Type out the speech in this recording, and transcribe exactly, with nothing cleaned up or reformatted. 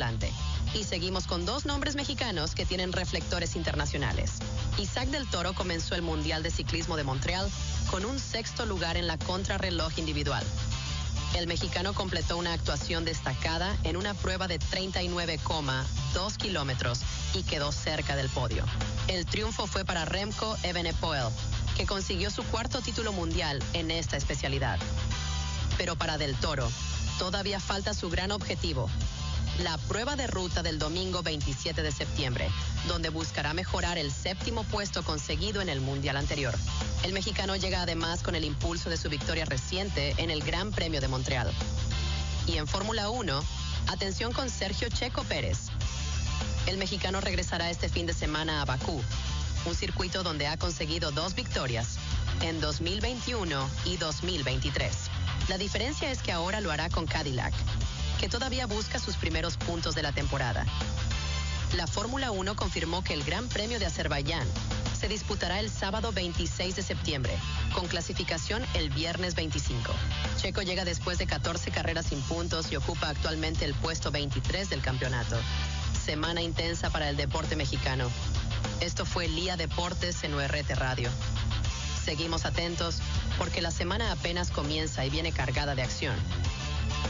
adelante. Y seguimos con dos nombres mexicanos que tienen reflectores internacionales. Isaac del Toro comenzó el Mundial de Ciclismo de Montreal con un sexto lugar en la contrarreloj individual. El mexicano completó una actuación destacada en una prueba de treinta y nueve coma dos kilómetros y quedó cerca del podio. El triunfo fue para Remco Evenepoel, que consiguió su cuarto título mundial en esta especialidad. Pero para Del Toro, todavía falta su gran objetivo, la prueba de ruta del domingo veintisiete de septiembre, donde buscará mejorar el séptimo puesto conseguido en el mundial anterior. El mexicano llega además con el impulso de su victoria reciente en el Gran Premio de Montreal. Y en Fórmula uno, atención con Sergio Checo Pérez. El mexicano regresará este fin de semana a Bakú, un circuito donde ha conseguido dos victorias en dos mil veintiuno y dos mil veintitrés. La diferencia es que ahora lo hará con Cadillac, que todavía busca sus primeros puntos de la temporada. La Fórmula uno confirmó que el Gran Premio de Azerbaiyán se disputará el sábado veintiséis de septiembre, con clasificación el viernes veinticinco. Checo llega después de catorce carreras sin puntos y ocupa actualmente el puesto veintitrés del campeonato. Semana intensa para el deporte mexicano. Esto fue Lía Deportes en O R T Radio. Seguimos atentos porque la semana apenas comienza y viene cargada de acción.